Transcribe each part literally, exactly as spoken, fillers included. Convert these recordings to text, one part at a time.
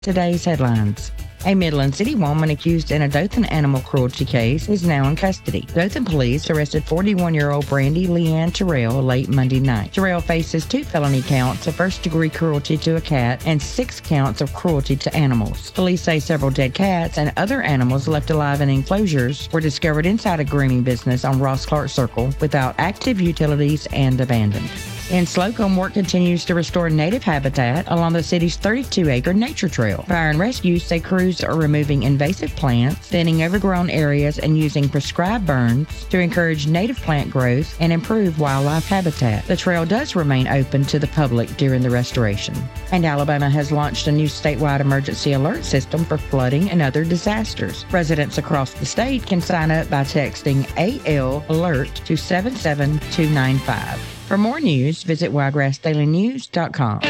Today's headlines. A Midland City woman accused in a Dothan animal cruelty case is now in custody. Dothan police arrested forty-one-year-old Brandy Leanne Terrell late Monday night. Terrell faces two felony counts of first-degree cruelty to a cat and six counts of cruelty to animals. Police say several dead cats and other animals left alive in enclosures were discovered inside a grooming business on Ross Clark Circle without active utilities and abandoned. In Slocum, work continues to restore native habitat along the city's thirty-two acre nature trail. Fire and rescue say crews are removing invasive plants, thinning overgrown areas, and using prescribed burns to encourage native plant growth and improve wildlife habitat. The trail does remain open to the public during the restoration. And Alabama has launched a new statewide emergency alert system for flooding and other disasters. Residents across the state can sign up by texting A L Alert to seven seven two nine five. For more news, visit wiregrass daily news dot com.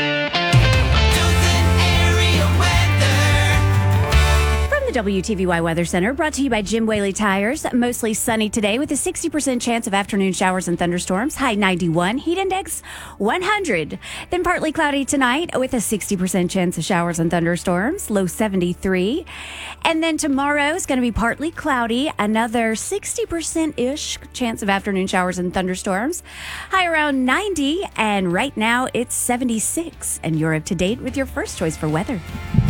W T V Y Weather Center, brought to you by Jim Whaley Tires. Mostly sunny today with a sixty percent chance of afternoon showers and thunderstorms. High ninety-one, heat index one hundred. Then partly cloudy tonight with a sixty percent chance of showers and thunderstorms. Low seventy-three. And then tomorrow is going to be partly cloudy. Another sixty percent-ish chance of afternoon showers and thunderstorms. High around ninety. And right now it's seventy-six. And you're up to date with your first choice for weather.